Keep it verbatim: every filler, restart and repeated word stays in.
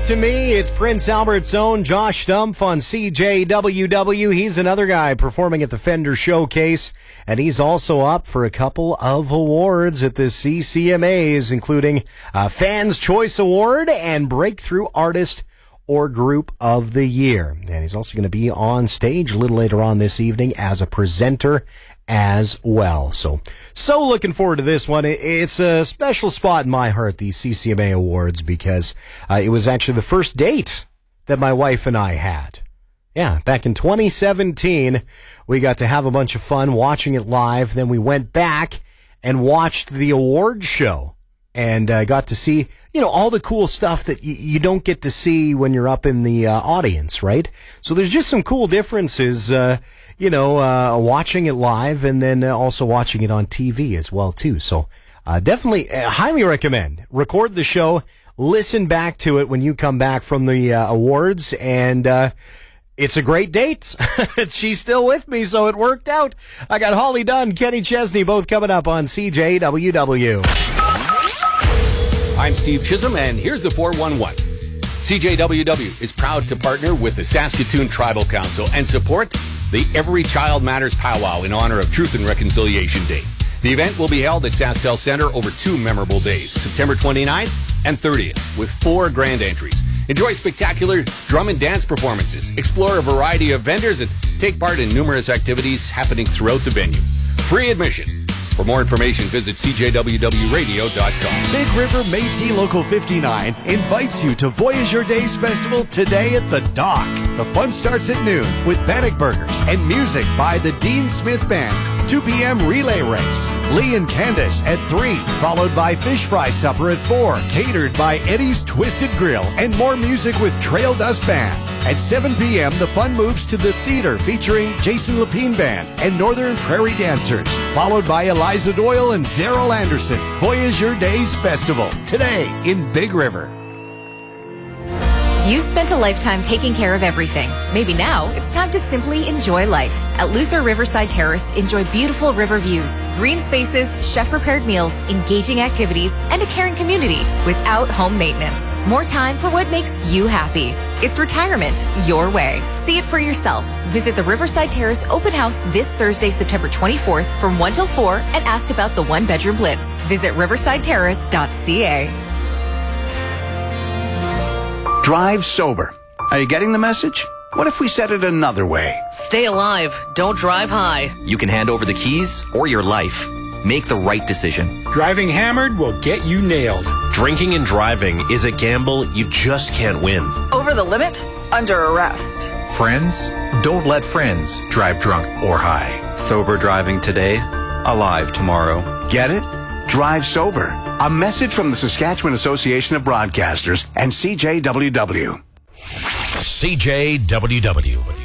to me. It's Prince Albert's own Josh Stumpf on C J W W. He's another guy performing at the Fender Showcase, and he's also up for a couple of awards at the C C M As, including a Fans' Choice Award and Breakthrough Artist or Group of the Year. And he's also going to be on stage a little later on this evening as a presenter as well. So, so looking forward to this one. It's a special spot in my heart, the C C M A Awards, because uh, it was actually the first date that my wife and I had. Yeah, back in twenty seventeen, we got to have a bunch of fun watching it live. Then we went back and watched the award show and uh, got to see, you know, all the cool stuff that y- you don't get to see when you're up in the uh, audience, right? So there's just some cool differences, uh, you know, uh, watching it live and then uh, also watching it on T V as well, too. So uh, definitely uh, highly recommend. Record the show, listen back to it when you come back from the uh, awards, and uh, it's a great date. She's still with me, so it worked out. I got Holly Dunn, Kenny Chesney, both coming up on C J W W. I'm Steve Chisholm, and here's the four one one. C J W W is proud to partner with the Saskatoon Tribal Council and support the Every Child Matters Powwow in honor of Truth and Reconciliation Day. The event will be held at SaskTel Centre over two memorable days, September twenty-ninth and thirtieth, with four grand entries. Enjoy spectacular drum and dance performances, explore a variety of vendors, and take part in numerous activities happening throughout the venue. Free admission. For more information, visit c j w w radio dot com. Big River Métis Local fifty-nine invites you to Voyager Days Festival today at the Dock. The fun starts at noon with Bannock Burgers and music by the Dean Smith Band. two p.m. relay race. Lee and Candace at three, followed by fish fry supper at four, catered by Eddie's Twisted Grill, and more music with Trail Dust Band. At seven p.m., the fun moves to the theater featuring Jason Lapine Band and Northern Prairie Dancers, followed by Eliza Doyle and Daryl Anderson. Voyager Days Festival, today in Big River. You spent a lifetime taking care of everything. Maybe now it's time to simply enjoy life. At Luther Riverside Terrace, enjoy beautiful river views, green spaces, chef-prepared meals, engaging activities, and a caring community without home maintenance. More time for what makes you happy. It's retirement your way. See it for yourself. Visit the Riverside Terrace Open House this Thursday, September twenty-fourth from one till four and ask about the one-bedroom blitz. Visit riverside terrace dot c a. Drive sober. Are you getting the message? What if we said it another way? Stay alive. Don't drive high. You can hand over the keys or your life. Make the right decision. Driving hammered will get you nailed. Drinking and driving is a gamble you just can't win. Over the limit? Under arrest. Friends? Don't let friends drive drunk or high. Sober driving today, alive tomorrow. Get it? Drive sober. A message from the Saskatchewan Association of Broadcasters and C J W W. C J W W.